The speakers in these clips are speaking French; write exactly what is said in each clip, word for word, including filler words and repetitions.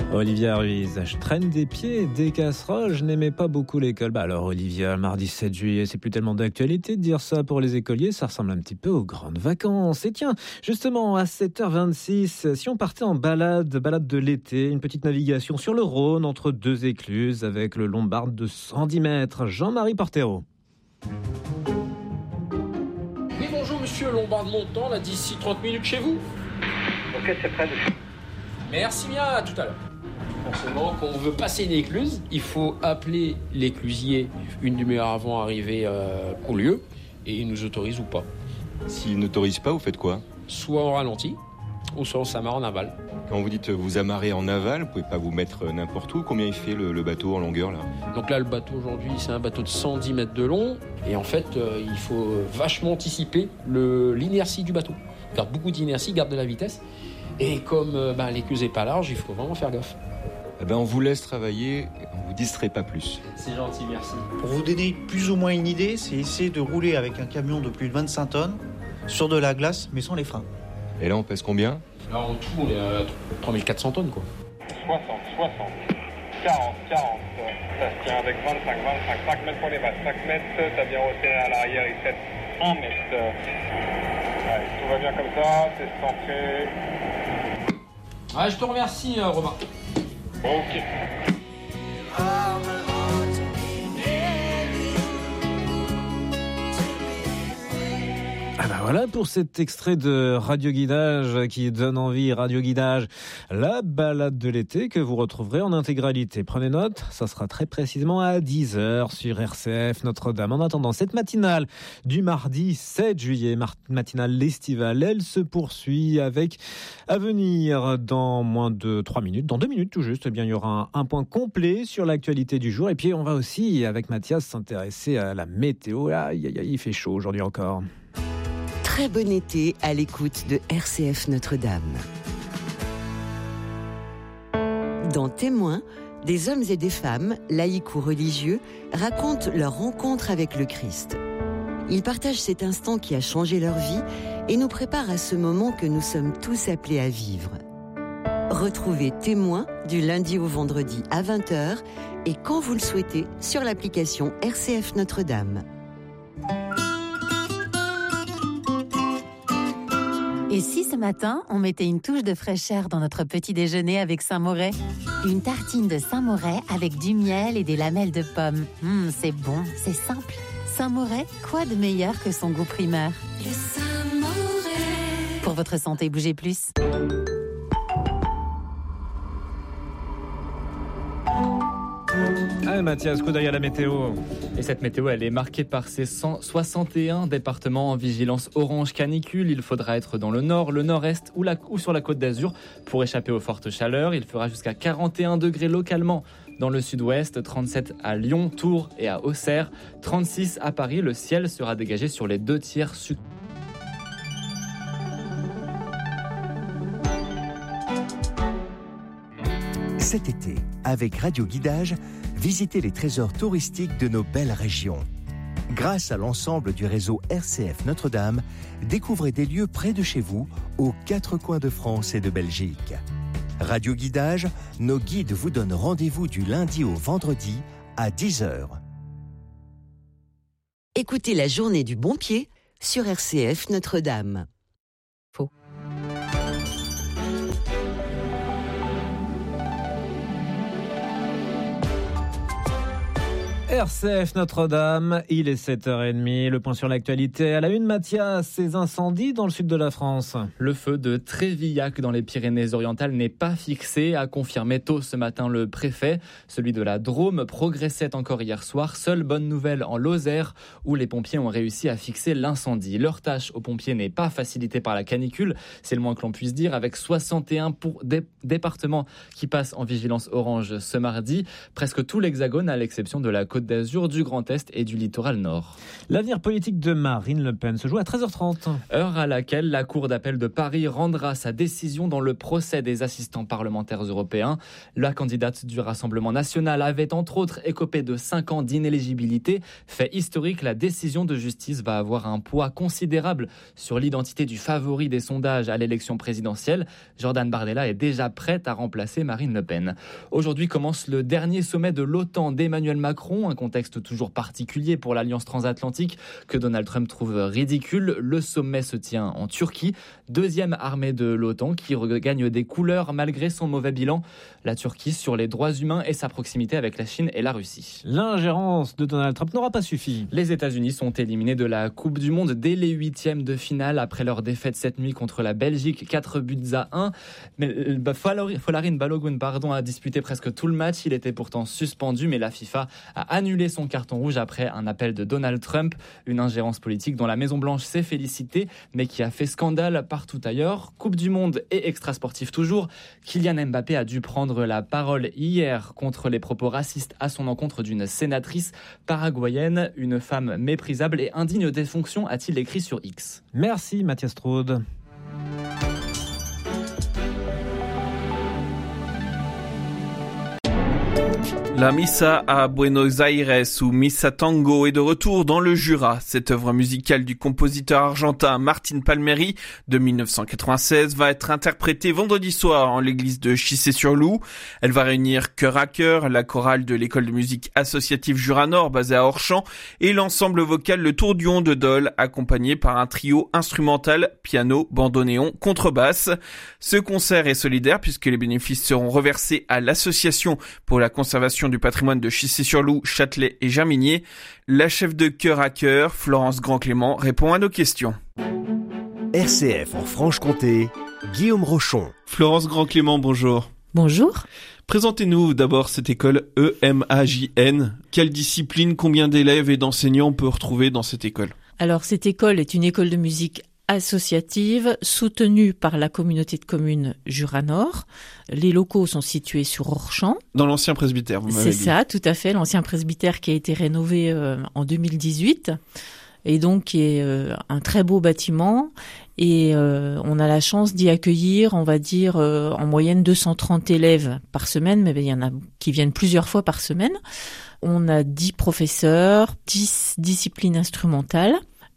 Olivia Ruiz, je traîne des pieds, des casseroles, je n'aimais pas beaucoup l'école. Bah alors Olivia, le mardi sept juillet, c'est plus tellement d'actualité de dire ça pour les écoliers, ça ressemble un petit peu aux grandes vacances. Et tiens, justement, à sept heures vingt-six, si on partait en balade, balade de l'été, une petite navigation sur le Rhône entre deux écluses avec le Lombard de cent dix mètres, Jean-Marie Portero. Oui, bonjour monsieur Lombard de Montant, là d'ici trente minutes chez vous. Ok, c'est prêt. Merci bien, à tout à l'heure. Forcément, quand on veut passer une écluse, il faut appeler l'éclusier une demi-heure avant d'arriver euh, au lieu, et il nous autorise ou pas. S'il n'autorise pas, vous faites quoi ? Soit on ralentit, ou soit on s'amarre en aval. Quand vous dites vous amarrez en aval, vous pouvez pas vous mettre n'importe où. Combien il fait le, le bateau en longueur là ? Donc là, le bateau aujourd'hui, c'est un bateau de cent dix mètres de long, et en fait, euh, il faut vachement anticiper le, l'inertie du bateau. Garde beaucoup d'inertie, garde de la vitesse, et comme euh, bah, l'écluse n'est pas large, il faut vraiment faire gaffe. Eh ben, on vous laisse travailler, on vous distrait pas plus. C'est gentil, merci. Pour vous donner plus ou moins une idée, c'est essayer de rouler avec un camion de plus de vingt-cinq tonnes sur de la glace, mais sans les freins. Et là, on pèse combien ? Là, en tout, on est à trois mille quatre cents tonnes, quoi. soixante, soixante, quarante, quarante. Ça se tient avec vingt-cinq, vingt-cinq, cinq mètres pour les bases, cinq mètres, t'as bien resserré à l'arrière, il fait un mètre. Ouais, tout va bien comme ça, c'est centré. Ah, je te remercie, euh, Romain. Ok. Ah bah voilà pour cet extrait de Radio Guidage qui donne envie, Radio Guidage, la balade de l'été que vous retrouverez en intégralité. Prenez note, ça sera très précisément à dix heures sur R C F Notre-Dame. En attendant, cette matinale du mardi sept juillet, matinale estivale, elle se poursuit avec à venir dans moins de trois minutes, dans deux minutes tout juste, eh bien, il y aura un, un point complet sur l'actualité du jour. Et puis on va aussi, avec Mathias, s'intéresser à la météo. Aïe, aïe, aïe, il fait chaud aujourd'hui encore. Très bon été à l'écoute de R C F Notre-Dame. Dans Témoins, des hommes et des femmes, laïcs ou religieux, racontent leur rencontre avec le Christ. Ils partagent cet instant qui a changé leur vie et nous préparent à ce moment que nous sommes tous appelés à vivre. Retrouvez Témoins du lundi au vendredi à vingt heures et quand vous le souhaitez sur l'application R C F Notre-Dame. Et si ce matin, on mettait une touche de fraîcheur dans notre petit déjeuner avec Saint-Moret ? Une tartine de Saint-Moret avec du miel et des lamelles de pommes. Mmh, c'est bon, c'est simple. Saint-Moret, quoi de meilleur que son goût primaire ? Le Saint-Moret. Pour votre santé, bougez plus. Allez Mathias, coup d'œil à la météo. Et cette météo, elle est marquée par ces cent soixante et un départements en vigilance orange canicule. Il faudra être dans le nord, le nord-est ou, la, ou sur la côte d'Azur pour échapper aux fortes chaleurs. Il fera jusqu'à quarante et un degrés localement dans le sud-ouest, trente-sept à Lyon, Tours et à Auxerre, trente-six à Paris. Le ciel sera dégagé sur les deux tiers sud. Cet été, avec Radio Guidage, visitez les trésors touristiques de nos belles régions. Grâce à l'ensemble du réseau R C F Notre-Dame, découvrez des lieux près de chez vous, aux quatre coins de France et de Belgique. Radio Guidage, nos guides vous donnent rendez-vous du lundi au vendredi à dix heures. Écoutez la journée du bon pied sur R C F Notre-Dame. Faux. R C F Notre-Dame, il est sept heures trente, le point sur l'actualité. À la une, Mathias, ces incendies dans le sud de la France. Le feu de Trévillac dans les Pyrénées-Orientales n'est pas fixé, a confirmé tôt ce matin le préfet. Celui de la Drôme progressait encore hier soir. Seule bonne nouvelle en Lozère, où les pompiers ont réussi à fixer l'incendie. Leur tâche aux pompiers n'est pas facilitée par la canicule, c'est le moins que l'on puisse dire, avec soixante et un pour dé- départements qui passent en vigilance orange ce mardi. Presque tout l'Hexagone, à l'exception de la Côte d'Azur, du Grand Est et du littoral nord. L'avenir politique de Marine Le Pen se joue à treize heures trente. Heure à laquelle la Cour d'appel de Paris rendra sa décision dans le procès des assistants parlementaires européens. La candidate du Rassemblement national avait entre autres écopé de cinq ans d'inéligibilité. Fait historique, la décision de justice va avoir un poids considérable sur l'identité du favori des sondages à l'élection présidentielle. Jordan Bardella est déjà prête à remplacer Marine Le Pen. Aujourd'hui commence le dernier sommet de l'OTAN d'Emmanuel Macron, un contexte toujours particulier pour l'alliance transatlantique que Donald Trump trouve ridicule. Le sommet se tient en Turquie, deuxième armée de l'OTAN qui regagne des couleurs malgré son mauvais bilan. La Turquie sur les droits humains et sa proximité avec la Chine et la Russie. L'ingérence de Donald Trump n'aura pas suffi. Les États-Unis sont éliminés de la Coupe du Monde dès les huitièmes de finale après leur défaite cette nuit contre la Belgique, quatre buts à un. Mais bah, Folarin Balogun pardon, a disputé presque tout le match. Il était pourtant suspendu, mais la FIFA a annulé son carton rouge après un appel de Donald Trump. Une ingérence politique dont la Maison-Blanche s'est félicitée, mais qui a fait scandale partout ailleurs. Coupe du Monde et extra-sportif toujours. Kylian Mbappé a dû prendre la parole hier contre les propos racistes à son encontre d'une sénatrice paraguayenne. Une femme méprisable et indigne des fonctions, a-t-il écrit sur X. Merci Mathias Straude. La Missa à Buenos Aires ou Missa Tango est de retour dans le Jura. Cette œuvre musicale du compositeur argentin Martin Palmieri de dix-neuf cent quatre-vingt-seize va être interprétée vendredi soir en l'église de Chissé-sur-Loup. Elle va réunir Cœur à Cœur, la chorale de l'école de musique associative Jura Nord basée à Orchamps et l'ensemble vocal Le Tourduon de Dole accompagné par un trio instrumental, piano, bandoneon, contrebasse. Ce concert est solidaire puisque les bénéfices seront reversés à l'association pour la conservation du patrimoine de Chissé-sur-Loup, Châtelet et Germigné. La chef de Cœur à Cœur, Florence Grand-Clément, répond à nos questions. R C F en Franche-Comté, Guillaume Rochon. Florence Grand-Clément, bonjour. Bonjour. Présentez-nous d'abord cette école E M A J N. Quelle discipline, combien d'élèves et d'enseignants on peut retrouver dans cette école ? Alors cette école est une école de musique associative soutenue par la communauté de communes Jura Nord. Les locaux sont situés sur Orchamps. Dans l'ancien presbytère, vous m'avez C'est dit. ça, tout à fait. L'ancien presbytère qui a été rénové euh, en deux mille dix-huit et donc qui est euh, un très beau bâtiment. Et euh, on a la chance d'y accueillir, on va dire, euh, en moyenne deux cent trente élèves par semaine, mais il y en a qui viennent plusieurs fois par semaine. On a dix professeurs, dix disciplines instrumentales.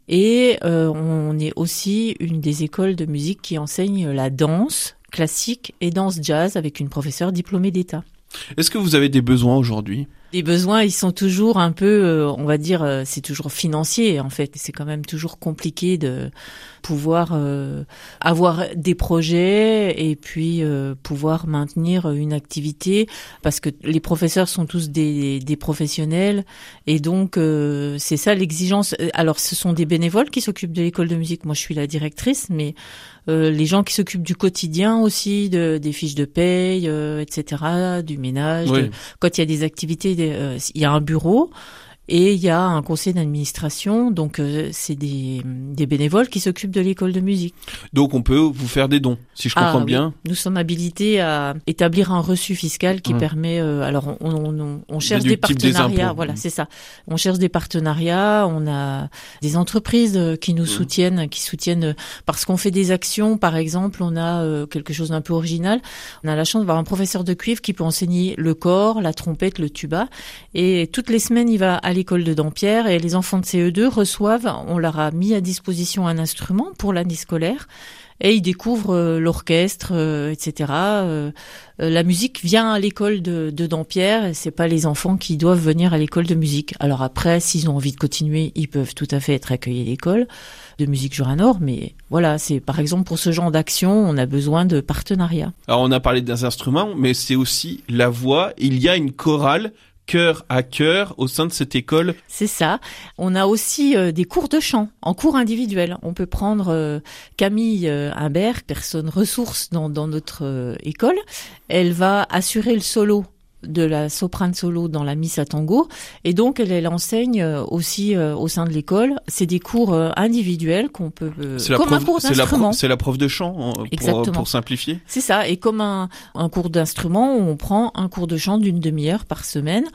Et euh, on est aussi une des écoles de musique qui enseigne la danse classique et danse jazz avec une professeure diplômée d'État. Est-ce que vous avez des besoins aujourd'hui ? Les besoins, ils sont toujours un peu, euh, on va dire, euh, c'est toujours financier en fait. C'est quand même toujours compliqué de pouvoir euh, avoir des projets et puis euh, pouvoir maintenir une activité parce que les professeurs sont tous des, des professionnels et donc euh, c'est ça l'exigence. Alors ce sont des bénévoles qui s'occupent de l'école de musique. Moi je suis la directrice, mais euh, les gens qui s'occupent du quotidien aussi, de, des fiches de paye, euh, et cetera, du ménage. Oui. De, quand il y a des activités, des, euh, il y a un bureau. Et il y a un conseil d'administration, donc euh, c'est des, des bénévoles qui s'occupent de l'école de musique. Donc on peut vous faire des dons, si je comprends ah, bien. Oui. Nous sommes habilités à établir un reçu fiscal qui mmh. permet. Euh, alors on, on, on, on cherche des partenariats. Des voilà, mmh. c'est ça. On cherche des partenariats. On a des entreprises qui nous mmh. soutiennent, qui soutiennent parce qu'on fait des actions. Par exemple, on a euh, quelque chose d'un peu original. On a la chance d'avoir un professeur de cuivre qui peut enseigner le cor, la trompette, le tuba, et toutes les semaines il va à l'école de Dampierre et les enfants de C E deux reçoivent, on leur a mis à disposition un instrument pour l'année scolaire et ils découvrent euh, l'orchestre, euh, et cetera. Euh, euh, la musique vient à l'école de, de Dampierre et c'est pas les enfants qui doivent venir à l'école de musique. Alors après, s'ils ont envie de continuer, ils peuvent tout à fait être accueillis à l'école de musique Jura Nord, mais voilà, c'est par exemple pour ce genre d'action, on a besoin de partenariats. Alors on a parlé des instruments, mais c'est aussi la voix. Il y a une chorale Cœur à Cœur au sein de cette école. C'est ça. On a aussi euh, des cours de chant en cours individuel. On peut prendre euh, Camille euh, Imbert, personne ressource dans, dans notre euh, école. Elle va assurer le solo de la soprane solo dans la Missa Tango et donc elle, elle enseigne euh, aussi euh, au sein de l'école. C'est des cours euh, individuels qu'on peut euh, c'est comme prof, un cours c'est d'instrument. La prof, c'est la prof de chant pour, Exactement. pour simplifier. C'est ça et comme un, un cours d'instrument, on prend un cours de chant d'une demi-heure par semaine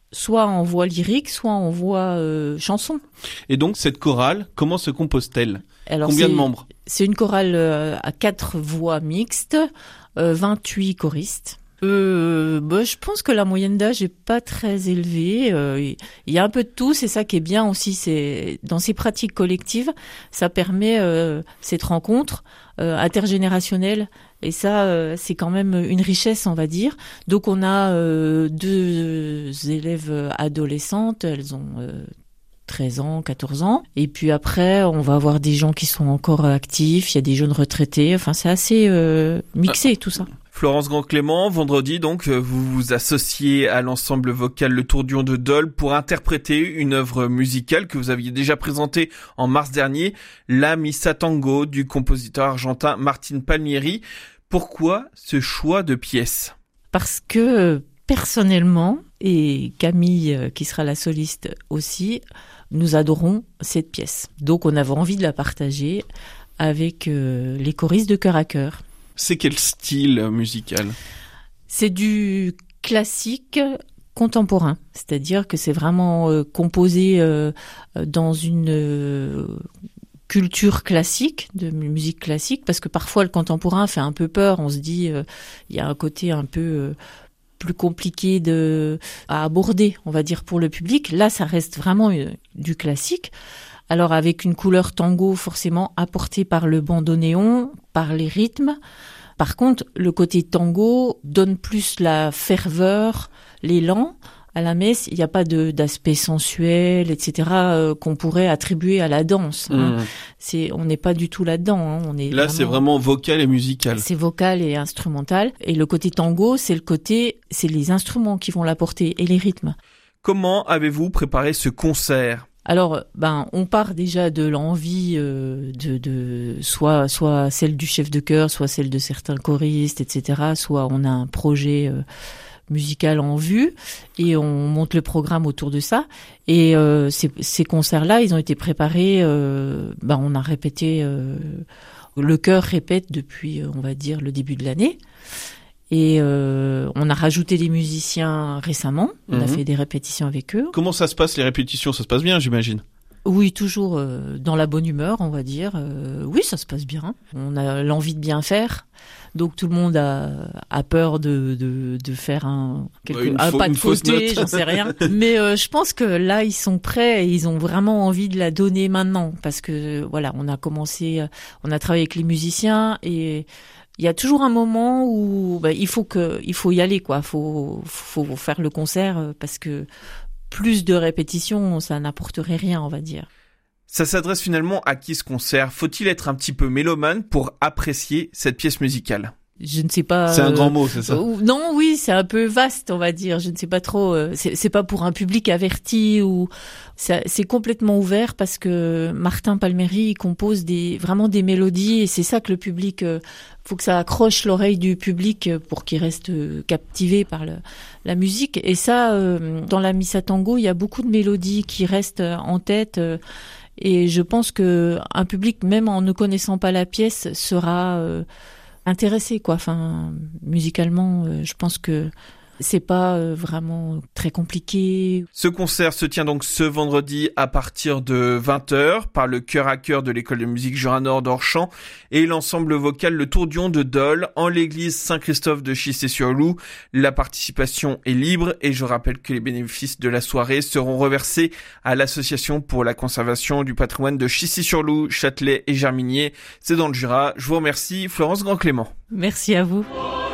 soit en voix lyrique, soit en voix euh, chanson. Et donc cette chorale, comment se compose-t-elle ? Alors, Combien c'est, de membres ? C'est une chorale euh, à quatre voix mixtes, euh, vingt-huit choristes. Euh, bah, je pense que la moyenne d'âge est pas très élevée. Euh, il y a un peu de tout, c'est ça qui est bien aussi. C'est dans ces pratiques collectives, ça permet euh, cette rencontre euh, intergénérationnelle. Et ça, euh, c'est quand même une richesse, on va dire. Donc, on a euh, deux élèves adolescentes. Elles ont euh, treize ans, quatorze ans. Et puis après, on va avoir des gens qui sont encore actifs. Il y a des jeunes retraités. Enfin, c'est assez euh, mixé, tout ça. Florence Grand-Clément, vendredi donc, vous vous associez à l'ensemble vocal Le Tourdion de Dole pour interpréter une œuvre musicale que vous aviez déjà présentée en mars dernier, La Missa Tango du compositeur argentin Martin Palmieri. Pourquoi ce choix de pièce ? Parce que personnellement, et Camille qui sera la soliste aussi, nous adorons cette pièce. Donc on avait envie de la partager avec euh, les choristes de Cœur à Cœur. C'est quel style musical ? C'est du classique contemporain, c'est-à-dire que c'est vraiment euh, composé euh, dans une euh, culture classique, de musique classique, parce que parfois le contemporain fait un peu peur, on se dit euh, il y a un côté un peu euh, plus compliqué de à aborder, on va dire, pour le public. Là, ça reste vraiment euh, du classique. Alors avec une couleur tango forcément apportée par le bandoneon, par les rythmes. Par contre, le côté tango donne plus la ferveur, l'élan. À la messe, il n'y a pas de, d'aspect sensuel, et cetera euh, qu'on pourrait attribuer à la danse. Hein. Mmh. C'est, on n'est pas du tout là-dedans. Hein. On est Là, vraiment, c'est vraiment vocal et musical. C'est vocal et instrumental. Et le côté tango, c'est le côté, c'est les instruments qui vont l'apporter et les rythmes. Comment avez-vous préparé ce concert ? Alors, ben, on part déjà de l'envie euh, de, de soit, soit celle du chef de chœur, soit celle de certains choristes, et cetera. Soit on a un projet euh, musical en vue et on monte le programme autour de ça. Et euh, ces, ces concerts-là, ils ont été préparés. Euh, ben, on a répété. Euh, le chœur répète depuis, on va dire, le début de l'année. Et euh, on a rajouté des musiciens récemment. On mmh. a fait des répétitions avec eux. Comment ça se passe, les répétitions ? Ça se passe bien, j'imagine ? Oui, toujours euh, dans la bonne humeur, on va dire. Euh, oui, ça se passe bien. On a l'envie de bien faire. Donc tout le monde a, a peur de, de, de faire un, quelque, un fa- pas de côté, j'en sais rien. Mais euh, je pense que là, ils sont prêts et ils ont vraiment envie de la donner maintenant. Parce que voilà, on a commencé, on a travaillé avec les musiciens et... Il y a toujours un moment où bah, il faut que il faut y aller quoi, faut faut faire le concert parce que plus de répétitions, ça n'apporterait rien, on va dire. Ça s'adresse finalement à qui ce concert ? Faut-il être un petit peu mélomane pour apprécier cette pièce musicale ? Je ne sais pas. C'est un euh, grand mot, c'est ça ? euh, Non, oui, c'est un peu vaste, on va dire. Je ne sais pas trop. Euh, c'est, c'est pas pour un public averti ou c'est, c'est complètement ouvert parce que Martin Palmieri compose des vraiment des mélodies et c'est ça que le public. Euh, faut que ça accroche l'oreille du public pour qu'il reste captivé par le, la musique. Et ça, euh, dans la Missa Tango, il y a beaucoup de mélodies qui restent en tête. Euh, et je pense que un public, même en ne connaissant pas la pièce, sera euh, intéressé, quoi. Enfin, musicalement, euh, je pense que c'est pas euh, vraiment très compliqué. Ce concert se tient donc ce vendredi à partir de vingt heures par le Cœur à Cœur de l'école de musique Jura-Nord d'Orchamps et l'ensemble vocal Le Tourdion de Dole en l'église Saint-Christophe de Chissé-sur-Loup. La participation est libre et je rappelle que les bénéfices de la soirée seront reversés à l'association pour la conservation du patrimoine de Chissé-sur-Loup, Châtelet et Germigné. C'est dans le Jura. Je vous remercie, Florence Grand-Clément. Merci à vous.